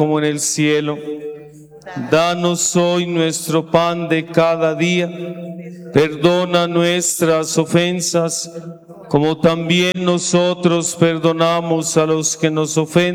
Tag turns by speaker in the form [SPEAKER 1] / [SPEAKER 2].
[SPEAKER 1] como en el cielo. Danos hoy nuestro pan de cada día. Perdona nuestras ofensas, como también nosotros perdonamos a los que nos ofenden.